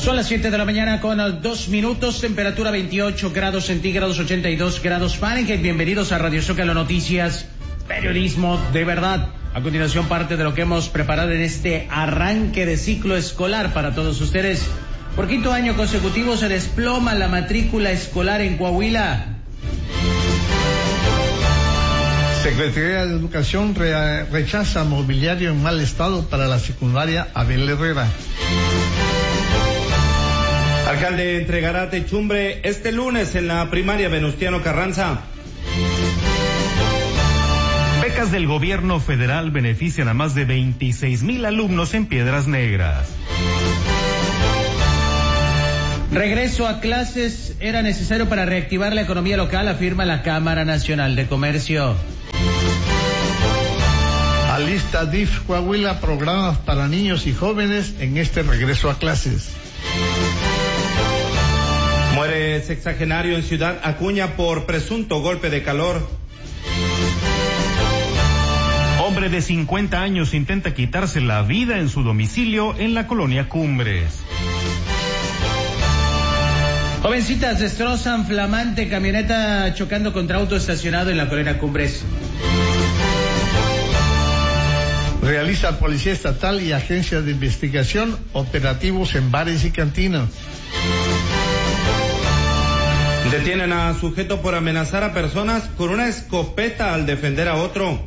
Son las 7 de la mañana con 2 minutos, temperatura 28 grados centígrados, 82 grados Fahrenheit. Bienvenidos a Radio Zócalo Noticias, periodismo de verdad. A continuación, parte de lo que hemos preparado en este arranque de ciclo escolar para todos ustedes. Por quinto año consecutivo se desploma la matrícula escolar en Coahuila. Secretaría de Educación rechaza mobiliario en mal estado para la secundaria Abel Herrera. Alcalde entregará techumbre este lunes en la primaria Venustiano Carranza. Becas del gobierno federal benefician a más de 26,000 alumnos en Piedras Negras. Regreso a clases era necesario para reactivar la economía local, afirma la Cámara Nacional de Comercio. Alista DIF Coahuila programas para niños y jóvenes en este regreso a clases. Muere sexagenario en Ciudad Acuña por presunto golpe de calor. Hombre de 50 años intenta quitarse la vida en su domicilio en la colonia Cumbres. Jovencitas destrozan flamante camioneta chocando contra auto estacionado en la colonia Cumbres. Realiza Policía Estatal y Agencia de Investigación operativos en bares y cantinas. Detienen a sujeto por amenazar a personas con una escopeta al defender a otro.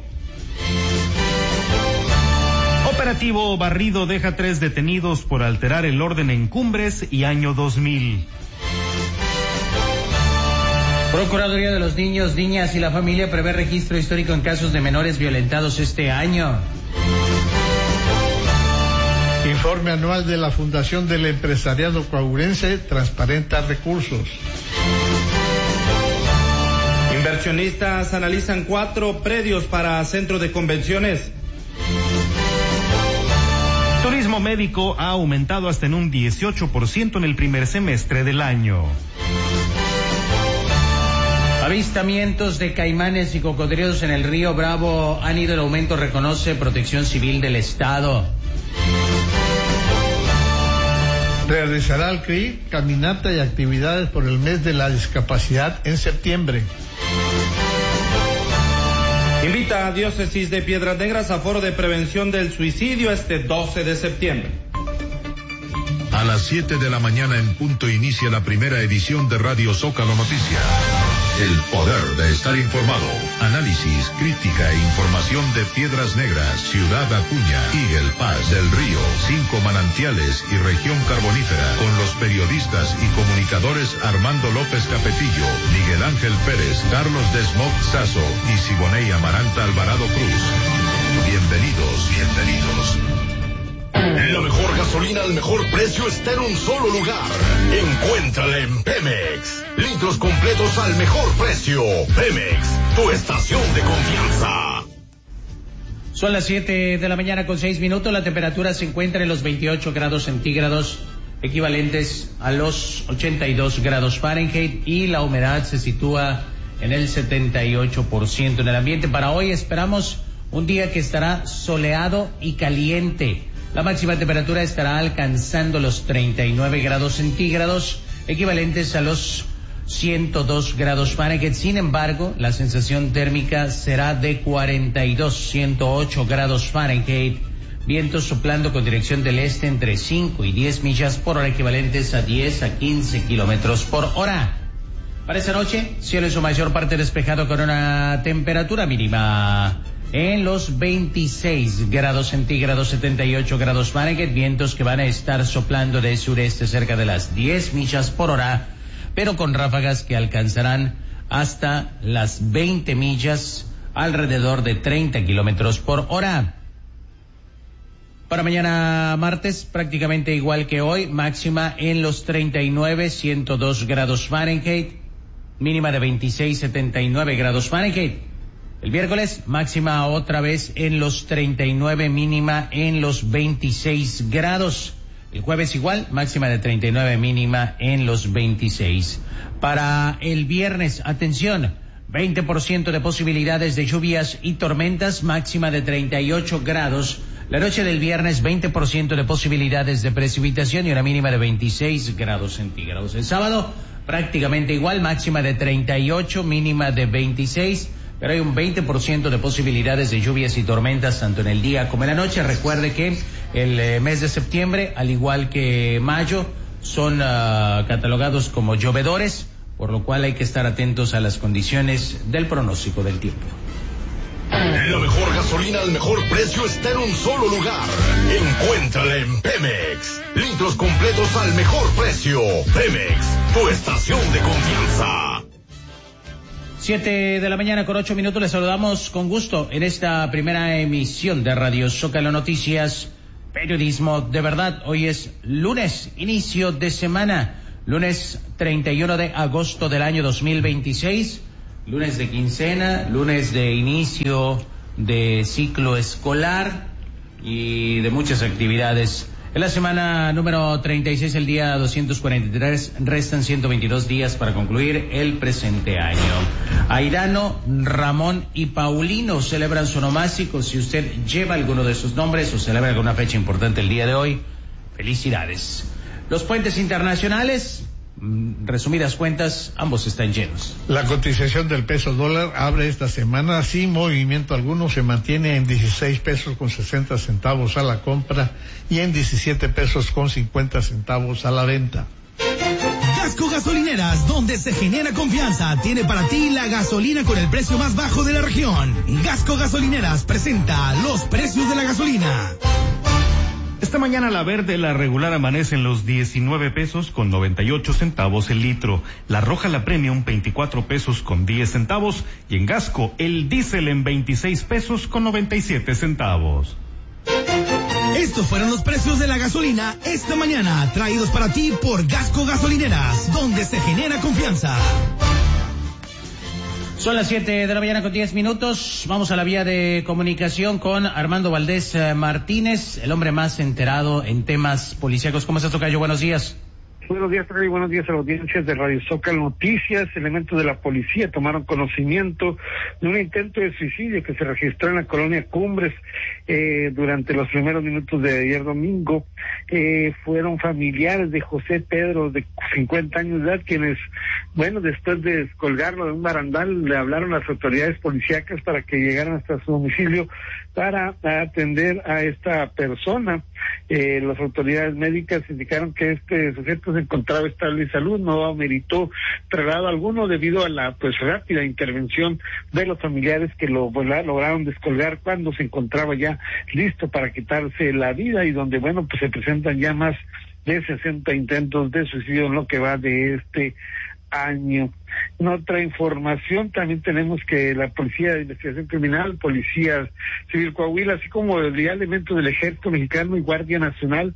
Operativo Barrido deja 3 detenidos por alterar el orden en Cumbres y año 2000. Procuraduría de los Niños, Niñas y la Familia prevé registro histórico en casos de menores violentados este año. Informe anual de la Fundación del Empresariado Coahuilense transparenta recursos. Inversionistas analizan 4 predios para centro de convenciones. Turismo médico ha aumentado hasta en un 18% en el primer semestre del año. Avistamientos de caimanes y cocodrilos en el río Bravo han ido en aumento, reconoce Protección Civil del Estado. Realizará el CRI caminata y actividades por el mes de la discapacidad en septiembre. Invita a Diócesis de Piedras Negras a foro de prevención del suicidio este 12 de septiembre. A las 7 de la mañana en punto inicia la primera edición de Radio Zócalo Noticias. El poder de estar informado. Análisis, crítica e información de Piedras Negras, Ciudad Acuña, Eagle Pass, Del Río, 5 Manantiales y Región Carbonífera, con los periodistas y comunicadores Armando López Capetillo, Miguel Ángel Pérez, Carlos Desmog Sazo y Siboney Amaranta Alvarado Cruz. Bienvenidos. La mejor gasolina al mejor precio está en un solo lugar. Encuéntrala en Pemex. Litros completos al mejor precio. Pemex, tu estación de confianza. Son las 7 de la mañana con 6 minutos. La temperatura se encuentra en los 28 grados centígrados, equivalentes a los 82 grados Fahrenheit, y la humedad se sitúa en el 78% en el ambiente. Para hoy esperamos un día que estará soleado y caliente. La máxima temperatura estará alcanzando los 39 grados centígrados, equivalentes a los 102 grados Fahrenheit. Sin embargo, la sensación térmica será de 108 grados Fahrenheit. Vientos soplando con dirección del este entre 5 y 10 millas por hora, equivalentes a 10 a 15 kilómetros por hora. Para esta noche, cielo en su mayor parte despejado con una temperatura mínima en los 26 grados centígrados, 78 grados Fahrenheit, vientos que van a estar soplando de sureste cerca de las 10 millas por hora, pero con ráfagas que alcanzarán hasta las 20 millas, alrededor de 30 kilómetros por hora. Para mañana martes, prácticamente igual que hoy, máxima en los 39, 102 grados Fahrenheit, mínima de 26, 79 grados Fahrenheit. El miércoles, máxima otra vez en los 39, mínima en los 26 grados. El jueves igual, máxima de 39, mínima en los 26. Para el viernes, atención, 20% de posibilidades de lluvias y tormentas, máxima de 38 grados. La noche del viernes 20% de posibilidades de precipitación y una mínima de 26 grados centígrados. El sábado prácticamente igual, máxima de 38, mínima de 26, pero hay un 20% de posibilidades de lluvias y tormentas tanto en el día como en la noche. Recuerde que el mes de septiembre, al igual que mayo, son catalogados como llovedores, por lo cual hay que estar atentos a las condiciones del pronóstico del tiempo. La mejor gasolina al mejor precio está en un solo lugar. Encuéntrala en Pemex. Litros completos al mejor precio. Pemex, tu estación de confianza. 7 de la mañana con 8 minutos. Les saludamos con gusto en esta primera emisión de Radio Zócalo Noticias, periodismo de verdad. Hoy es lunes, inicio de semana, lunes 31 de agosto del año 2026. Lunes de quincena, lunes de inicio de ciclo escolar y de muchas actividades. En la semana número 36, el día 243, restan 122 días para concluir el presente año. Airano, Ramón y Paulino celebran su onomástico. Si usted lleva alguno de sus nombres o celebra alguna fecha importante el día de hoy, felicidades. Los puentes internacionales, resumidas cuentas, ambos están llenos. La cotización del peso dólar abre esta semana sin movimiento alguno, se mantiene en 16 pesos con 60 centavos a la compra y en 17 pesos con 50 centavos a la venta. Gasco Gasolineras, donde se genera confianza, tiene para ti la gasolina con el precio más bajo de la región. Gasco Gasolineras presenta los precios de la gasolina. Esta mañana la verde, la regular, amanece en los 19 pesos con 98 centavos el litro. La roja, la premium, 24 pesos con 10 centavos. Y en Gasco, el diésel en 26 pesos con 97 centavos. Estos fueron los precios de la gasolina esta mañana, traídos para ti por Gasco Gasolineras, donde se genera confianza. Son las 7 de la mañana con 10 minutos. Vamos a la vía de comunicación con Armando Valdés Martínez, el hombre más enterado en temas policíacos. ¿Cómo estás, tocayo? Buenos días. Buenos días, Freddy. Buenos días a la audiencia de Radio Zócalo Noticias. Elementos de la policía tomaron conocimiento de un intento de suicidio que se registró en la colonia Cumbres durante los primeros minutos de ayer domingo. Fueron familiares de José Pedro, de 50 años de edad, quienes, bueno, después de descolgarlo de un barandal, le hablaron a las autoridades policíacas para que llegaran hasta su domicilio para atender a esta persona. Las autoridades médicas indicaron que este sujeto se encontraba estable de salud, no ameritó traslado alguno debido a la rápida intervención de los familiares que lo lograron descolgar cuando se encontraba ya listo para quitarse la vida, y donde se presentan ya más de 60 intentos de suicidio en lo que va de este año. En otra información también tenemos que la Policía de Investigación Criminal, Policía Civil Coahuila, así como elementos del Ejército Mexicano y Guardia Nacional,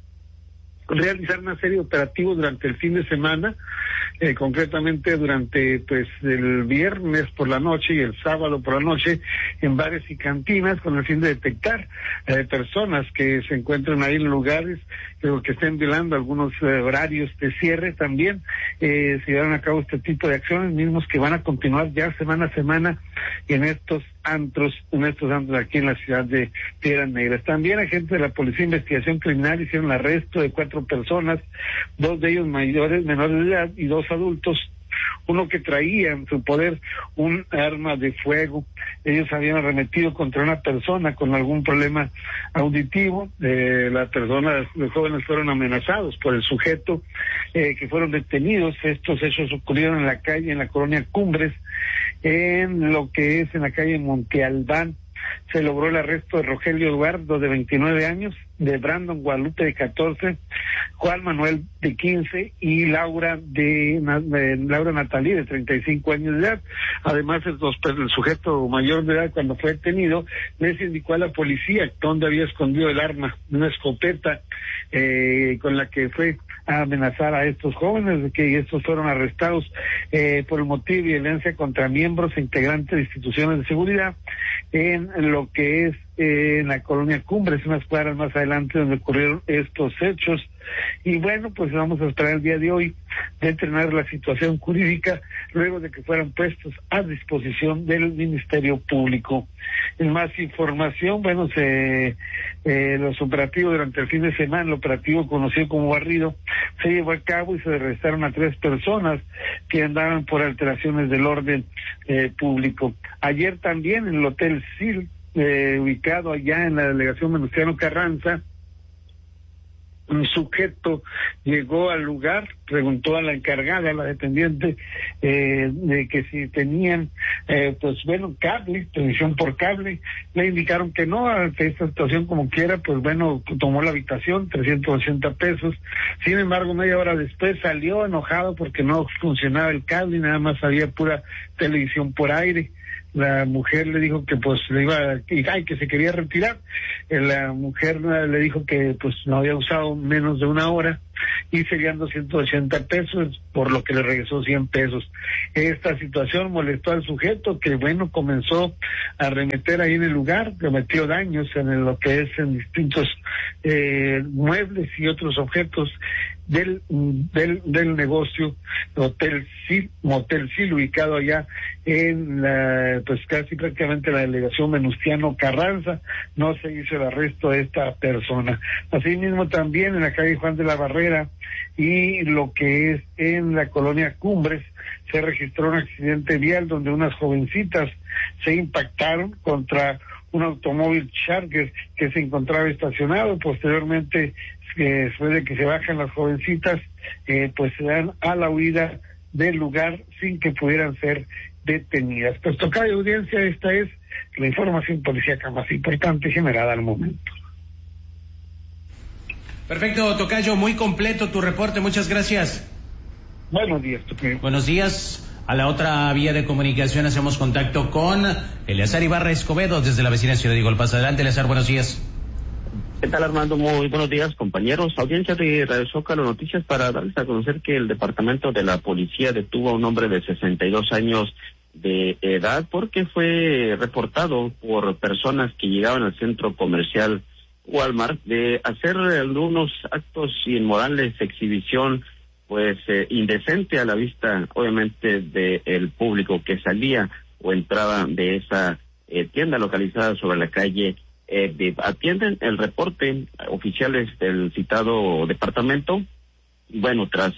realizar una serie de operativos durante el fin de semana, concretamente durante el viernes por la noche y el sábado por la noche en bares y cantinas, con el fin de detectar personas que se encuentran ahí en lugares que estén violando algunos horarios de cierre. También se llevaron a cabo este tipo de acciones mismos que van a continuar ya semana a semana en estos antros aquí en la ciudad de Piedras Negras. También agentes de la Policía de Investigación Criminal hicieron el arresto de 4 personas, 2 de ellos menores de edad y 2 adultos, uno que traía en su poder un arma de fuego. Ellos habían arremetido contra una persona con algún problema auditivo. Los jóvenes fueron amenazados por el sujeto, que fueron detenidos. Estos hechos ocurrieron en la calle, en la colonia Cumbres, en lo que es en la calle Monte Albán. Se logró el arresto de Rogelio Eduardo, de 29 años, de Brandon Guadalupe, de 14, Juan Manuel, de 15, y Laura Natalí, de 35 años de edad. Además, el sujeto mayor de edad, cuando fue detenido, les indicó a la policía dónde había escondido el arma, una escopeta con la que fue a amenazar a estos jóvenes, que estos fueron arrestados por el motivo de violencia contra miembros e integrantes de instituciones de seguridad en lo que es en la colonia Cumbres, unas cuadras más adelante donde ocurrieron estos hechos. Y bueno, pues vamos a esperar el día de hoy de entrenar la situación jurídica luego de que fueran puestos a disposición del Ministerio Público. En más información, bueno, los operativos durante el fin de semana, el operativo conocido como Barrido, se llevó a cabo y se arrestaron a 3 personas que andaban por alteraciones del orden público. Ayer también en el Hotel Sil, ubicado allá en la delegación Venustiano Carranza, un sujeto llegó al lugar, preguntó a la encargada, a la dependiente, de que si tenían, cable, televisión por cable. Le indicaron que no, ante esta situación como quiera, pues bueno, tomó la habitación, 380 pesos. Sin embargo, media hora después salió enojado porque no funcionaba el cable y nada más había pura televisión por aire. La mujer le dijo que pues que se quería retirar. La mujer le dijo que pues no había usado menos de una hora y serían 280 pesos, por lo que le regresó 100 pesos. Esta situación molestó al sujeto, que bueno, comenzó a arremeter ahí en el lugar, cometió daños en lo que es en distintos muebles y otros objetos del negocio Motel Sil, ubicado allá en casi prácticamente la delegación Venustiano Carranza. No se hizo el arresto de esta persona. Asimismo también en la calle Juan de la Barrera y lo que es en la colonia Cumbres se registró un accidente vial donde unas jovencitas se impactaron contra un automóvil Charger que se encontraba estacionado. Posteriormente, después de que se bajan las jovencitas, pues se dan a la huida del lugar sin que pudieran ser detenidas. Pues tocayo de audiencia, esta es la información policíaca más importante generada al momento. Perfecto, tocayo, muy completo tu reporte, muchas gracias. Buenos días, tocayo. Buenos días. A la otra vía de comunicación hacemos contacto con Eleazar Ibarra Escobedo desde la vecina ciudad de Igualpas. Adelante, Eleazar, buenos días. ¿Qué tal, Armando? Muy buenos días, compañeros. Audiencia de Radio Zócalo Noticias para darles a conocer que el departamento de la policía detuvo a un hombre de 62 años de edad porque fue reportado por personas que llegaban al centro comercial Walmart de hacer algunos actos inmorales, exhibición, pues indecente a la vista, obviamente, del público que salía o entraba de esa tienda localizada sobre la calle. Atienden el reporte oficiales del citado departamento. Bueno, tras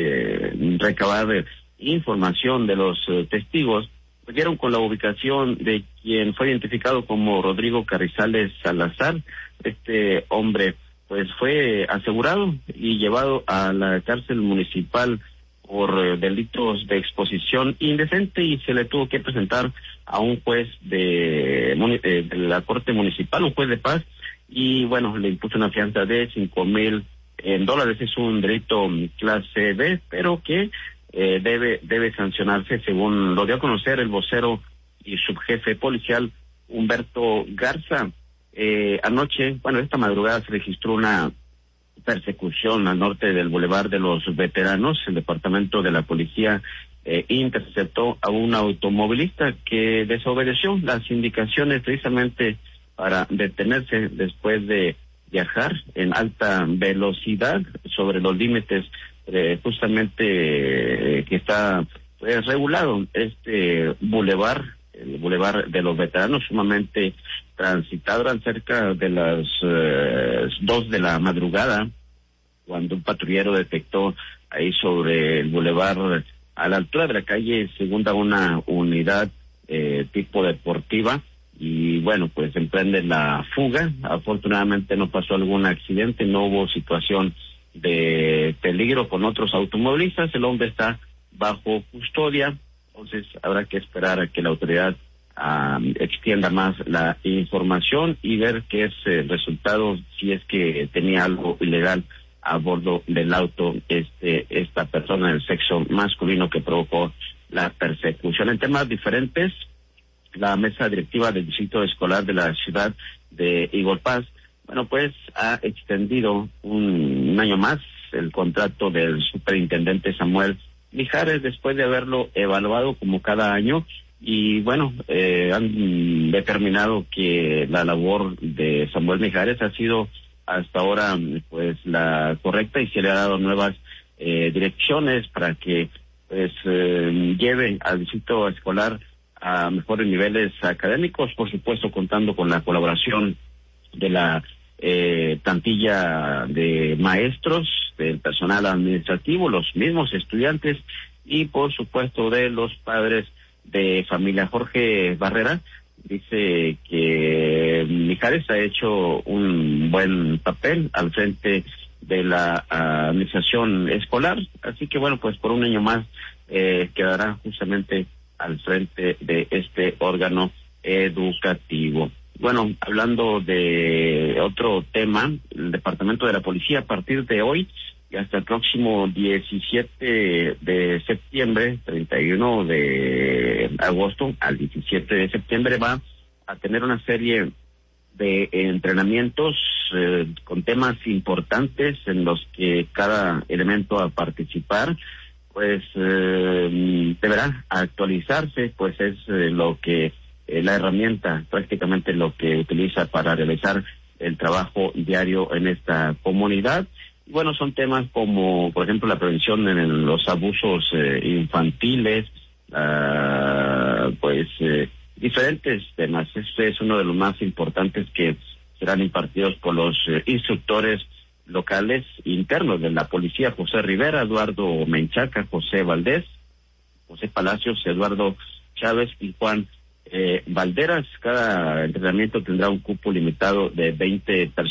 recabar información de los testigos, dieron con la ubicación de quien fue identificado como Rodrigo Carrizales Salazar. Este hombre pues fue asegurado y llevado a la cárcel municipal por delitos de exposición indecente y se le tuvo que presentar a un juez de la Corte Municipal, un juez de paz, y bueno, le impuso una fianza de $5,000. Es un delito clase B, pero que debe sancionarse, según lo dio a conocer el vocero y subjefe policial Humberto Garza. Anoche, esta madrugada se registró una persecución al norte del Boulevard de los Veteranos. El departamento de la policía interceptó a un automovilista que desobedeció las indicaciones precisamente para detenerse después de viajar en alta velocidad sobre los límites justamente que está regulado este bulevar, el Boulevard de los Veteranos, sumamente transitado. Eran cerca de las 2 de la madrugada cuando un patrullero detectó ahí sobre el bulevar, a la altura de la calle Segunda, una unidad tipo deportiva, y bueno, pues emprende la fuga. Afortunadamente no pasó algún accidente, no hubo situación de peligro con otros automovilistas. El hombre está bajo custodia, entonces habrá que esperar a que la autoridad extienda más la información y ver qué es el resultado, si es que tenía algo ilegal a bordo del auto esta persona del sexo masculino que provocó la persecución. En temas diferentes, la mesa directiva del distrito escolar de la ciudad de Igualpas, pues ha extendido un año más el contrato del superintendente Samuel Mijares, después de haberlo evaluado como cada año y bueno, han determinado que la labor de Samuel Mijares ha sido hasta ahora pues la correcta, y se le ha dado nuevas direcciones para que pues lleve al distrito escolar a mejores niveles académicos, por supuesto contando con la colaboración de la plantilla de maestros, del personal administrativo, los mismos estudiantes y por supuesto de los padres de familia. Jorge Barrera dice que Mijares ha hecho un buen papel al frente de la administración escolar, así que bueno, pues por un año más quedará justamente al frente de este órgano educativo. Bueno, hablando de otro tema, el Departamento de la Policía a partir de hoy y hasta el próximo 17 de septiembre, 31 de agosto al 17 de septiembre, va a tener una serie de entrenamientos con temas importantes en los que cada elemento a participar pues deberá actualizarse, pues es lo que la herramienta, prácticamente lo que utiliza para realizar el trabajo diario en esta comunidad. Y bueno, son temas como, por ejemplo, la prevención en los abusos infantiles, diferentes temas. Este es uno de los más importantes que serán impartidos por los instructores locales internos de la policía: José Rivera, Eduardo Menchaca, José Valdés, José Palacios, Eduardo Chávez y Juan Valderas. Cada entrenamiento tendrá un cupo limitado de 20 personas.